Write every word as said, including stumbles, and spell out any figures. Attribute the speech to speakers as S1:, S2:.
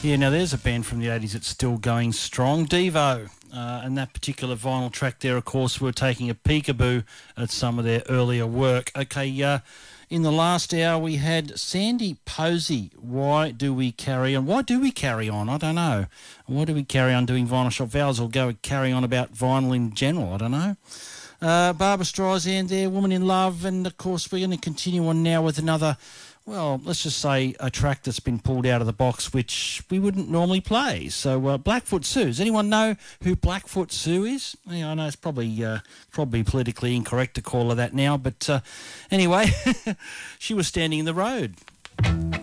S1: Yeah, now there's a band from the eighties that's still going strong, Devo. Uh, and that particular vinyl track there, of course, we're taking a peekaboo at some of their earlier work. Okay, uh, in the last hour we had Sandy Posey. Why do we carry on? Why do we carry on? I don't know. Why do we carry on doing Vinyl Shop Vowels or go carry on about vinyl in general? I don't know. Uh, Barbara Streisand there, Woman in Love. And, of course, we're going to continue on now with another... Well, let's just say a track that's been pulled out of the box, which we wouldn't normally play. So, uh, Blackfoot Sue. Does anyone know who Blackfoot Sue is? Yeah, I know it's probably uh, probably politically incorrect to call her that now, but uh, anyway, she was standing in the road.